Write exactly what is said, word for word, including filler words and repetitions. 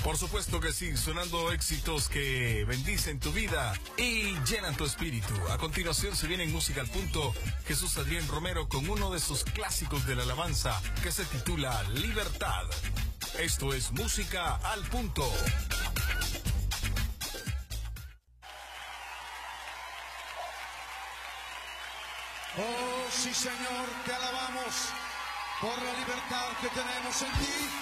Por supuesto que sí, sonando éxitos que bendicen tu vida y llenan tu espíritu. A continuación se viene en Música al Punto Jesús Adrián Romero con uno de sus clásicos de la alabanza que se titula Libertad. Esto es Música al Punto. Oh, sí, Señor, te alabamos por la libertad que tenemos en ti.